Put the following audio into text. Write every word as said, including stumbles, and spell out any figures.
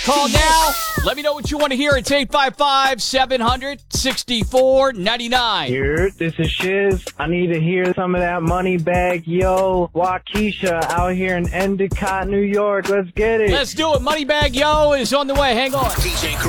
Call now. Let me know what you want to hear. It's eight five five, seven hundred, six four nine nine. Here, this is Shiz. I need to hear some of that money bag, yo. Waukesha out here in Endicott, New York. Let's get it. Let's do it. Moneybag Yo is on the way. Hang on. D J Chris.